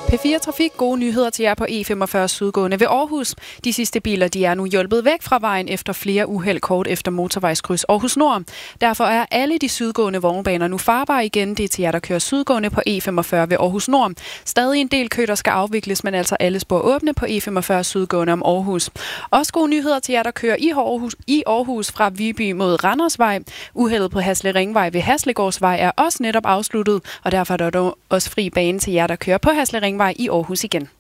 P4 Trafik, gode nyheder til jer på E45 sydgående ved Aarhus. De sidste biler de er nu hjulpet væk fra vejen efter flere uheld kort efter motorvejskryds Aarhus Nord. Derfor er alle de sydgående vognbaner nu farbare igen. Det er til jer, der kører sydgående på E45 ved Aarhus Nord. Stadig en del kø, der skal afvikles, men altså alle spor åbne på E45 sydgående om Aarhus. Også gode nyheder til jer, der kører i Aarhus fra Viby mod Randersvej. Uheldet på Hasle Ringvej ved Haslegårdsvej er også netop afsluttet, og derfor er der dog også fri bane til jer, der kører på Hasle Ringvej i Aarhus igen.